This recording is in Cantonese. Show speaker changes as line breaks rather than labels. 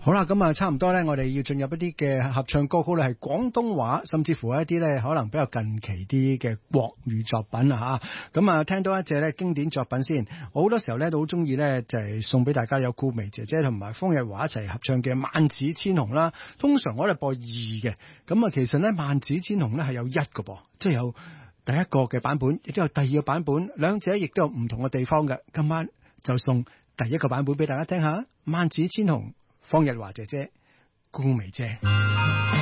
好啦，咁啊，差唔多咧，我哋要進入一啲嘅合唱歌曲咧，係廣東話，甚至乎一啲咧可能比較近期啲嘅國語作品啊吓。咁啊，聽到一隻咧經典作品先，我好多時候咧都好中意咧，就係送俾大家有顧媚姐姐同埋方逸華一齊合唱嘅《萬紫千紅》啦。通常我哋播2嘅，咁啊，其實咧《萬紫千紅》咧係有1個噃，即係有第一個嘅版本，亦都有第2個版本，兩者亦都有唔同嘅地方嘅。今晚就送第一個版本俾大家聽下，《萬紫千紅》。方逸華姐姐，顧媚姐。